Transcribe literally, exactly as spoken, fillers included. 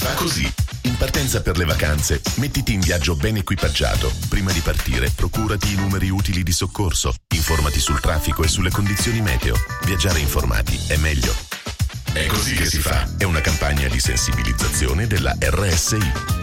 fa così. In partenza per le vacanze, mettiti in viaggio ben equipaggiato. Prima di partire, procurati i numeri utili di soccorso. Informati sul traffico e sulle condizioni meteo. Viaggiare informati è meglio. È così che si fa. È una campagna di sensibilizzazione della R S I.